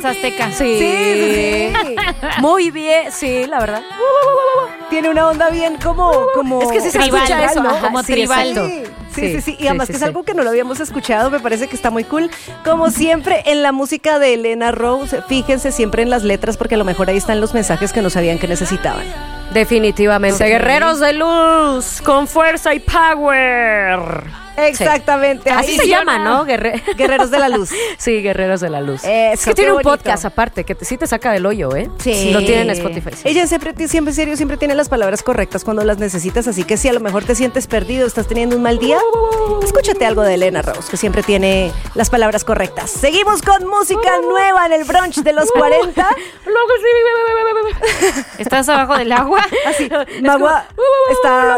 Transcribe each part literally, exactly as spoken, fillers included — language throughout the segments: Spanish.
danza azteca. Sí. Sí, sí, sí. Muy bien, sí, la verdad. Tiene una onda bien como... como Es que sí se Tribal, escucha eso, ¿no? ajá, Como sí, tribal. exacto. Sí, sí, sí, Sí, sí. Y sí, además sí, que es sí. algo que no lo habíamos escuchado, me parece que está muy cool. Como siempre, en la música de Elena Rose, fíjense siempre en las letras porque a lo mejor ahí están los mensajes que no sabían que necesitaban. Definitivamente. Ok. Guerreros de luz, con fuerza y power. Exactamente. Así ahí se sí, llama, ¿no? ¿no? Guerre- Guerreros de la Luz. Sí, Guerreros de la Luz. Eso, es que tiene qué un bonito. podcast aparte que te- sí te saca del hoyo, ¿eh? Sí. Lo tiene en Spotify. sí. Ella siempre, siempre, en serio, siempre tiene las palabras correctas cuando las necesitas, así que si a lo mejor te sientes perdido, estás teniendo un mal día, escúchate algo de Elena Rose, que siempre tiene las palabras correctas. Seguimos con música nueva en el brunch de los cuarenta. ¿Estás abajo del agua? Así, Magua está...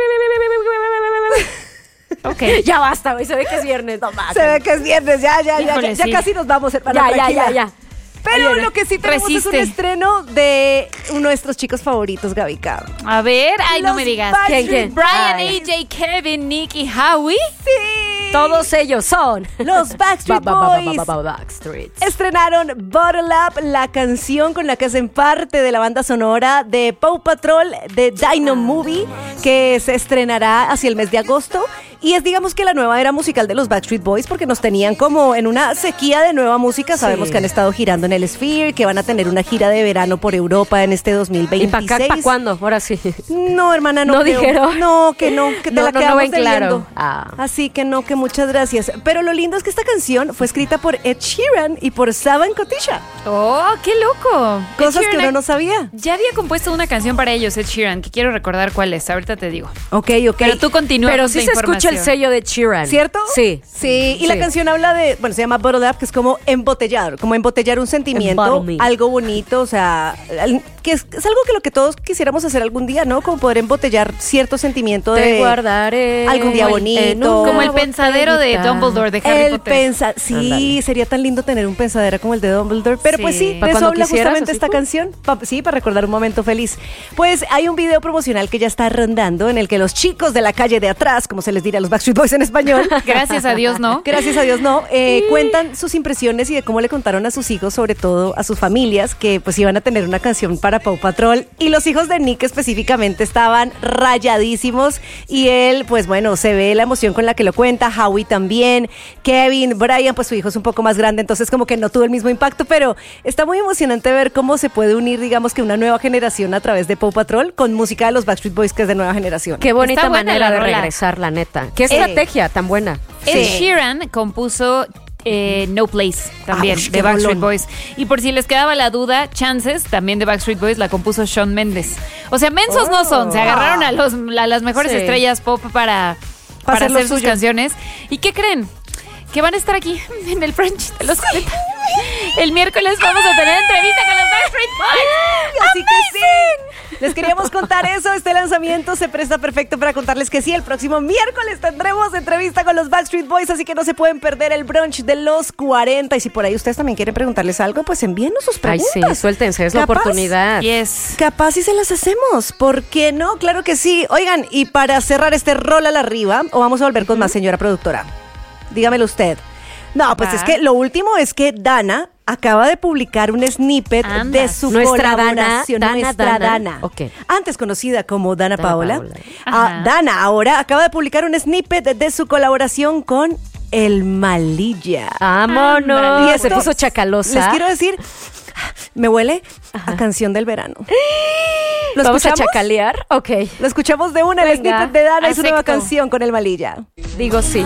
Ok. Ya basta, güey. Se ve que es viernes. No más. Se ve que es viernes, ya, ya, ya, Híjole, ya, ya sí. casi nos vamos, hermana. Ya, ya, tranquila. ya, ya. Pero Oye, lo que sí tenemos es un resiste. estreno de uno de nuestros chicos favoritos, Gaby Cab. A ver, ay, no Los me digas. Backstreet ¿Quién, quién? Brian, Ay. A J, Kevin, Nick y Howie. Sí. Todos ellos son Los Backstreet Ba- ba- ba- ba- Boys. ba- ba- Backstreets. Estrenaron Bottle Up, la canción con la que hacen parte de la banda sonora de Paw Patrol de Dino Movie, que se estrenará hacia el mes de agosto. Y es, digamos, que la nueva era musical de los Backstreet Boys, porque nos tenían como en una sequía de nueva música. Sabemos Sí. que han estado girando en el Sphere, que van a tener una gira de verano por Europa en este dos mil ¿Y veintiséis. para acá, para cuándo? Ahora sí. No, hermana, no No creo. dijeron. No, que no, que te No, la no, no quedamos ven claro. debiendo. Ah. Así que no, que muchas gracias. Pero lo lindo es que esta canción fue escrita por Ed Sheeran y por Saban Kotisha. Oh, qué loco. Ed Cosas que Sheeran uno no sabía. Ya había compuesto una canción para ellos, Ed Sheeran, que quiero recordar cuál es. Ahorita te digo. Ok, ok. Pero tú continúa Pero con sí tu se escucha el información. sello de Sheeran. ¿Cierto? Sí. Sí, y la Sí. canción habla de, bueno, se llama Bottle Up, que es como embotellar, como embotellar un sentimiento, Embottle me. algo bonito, o sea, al- que es, es algo que lo que todos quisiéramos hacer algún día, ¿no? Como poder embotellar cierto sentimiento Te de guardaré algún día en bonito. una Como el pensadero de botellita. Dumbledore de Harry el Potter. pensa sí, Ándale. sería tan lindo tener un pensadero como el de Dumbledore, pero pues Sí. sí, ¿Pa de eso cuando habla quisieras, justamente así, esta pum? canción, Pa- sí, para recordar un momento feliz. Pues hay un video promocional que ya está rondando en el que los chicos de la calle de atrás, como se les diría a los Backstreet Boys en español, Gracias a Dios, ¿no? gracias a Dios no, eh, cuentan sus impresiones y de cómo le contaron a sus hijos, sobre todo a sus familias, que pues iban a tener una canción para Paw Patrol, y los hijos de Nick específicamente estaban rayadísimos, y él, pues bueno, se ve la emoción con la que lo cuenta, Howie también, Kevin, Brian, pues su hijo es un poco más grande, entonces como que no tuvo el mismo impacto, pero está muy emocionante ver cómo se puede unir, digamos que una nueva generación a través de Paw Patrol con música de los Backstreet Boys, que es de nueva generación. Qué bonita Está buena manera la de rola. regresar, la neta. Qué Eh. estrategia tan buena. Ed Sí. Sheeran compuso eh, No Place también, Ah, ush, de qué Backstreet rolón. Boys. Y por si les quedaba la duda, Chances, también de Backstreet Boys, la compuso Shawn Mendes. O sea, mensos no son, se agarraron a, los, a las mejores Sí. estrellas pop para, Para para hacer lo hacer sus suyo. canciones. ¿Y qué creen? Que van a estar aquí en el brunch de los cuarenta. El miércoles vamos a tener entrevista con los Backstreet Boys. Así que sí, les queríamos contar eso. Este lanzamiento se presta perfecto para contarles que sí, el próximo miércoles tendremos entrevista con los Backstreet Boys, así que no se pueden perder el brunch de los cuarenta. Y si por ahí ustedes también quieren preguntarles algo, pues envíenos sus Ay, preguntas. sí, suéltense, es la Capaz. oportunidad. Yes. Capaz si se las hacemos, ¿por qué no? Claro que sí. Oigan, y para cerrar este rol a la arriba, o vamos a volver con más, señora productora. Dígamelo usted. No, pues Va. es que lo último es que Dana acaba de publicar un snippet Anda. de su Nuestra Dana, colaboración. Dana, Nuestra Dana. Dana. Ok. Antes conocida como Dana, Dana Paola. Paola. Ah, Ajá. Dana ahora acaba de publicar un snippet de su colaboración con El Malilla. ¡Vámonos! Ándale. Y se puso chacalosa. Les quiero decir, me huele a canción del verano. ¿Lo ¿Vamos a escuchamos? chacalear? Ok. Lo escuchamos de una, el Venga. snippet de Dana y su nueva Acepto. canción con El Malilla. Digo sí.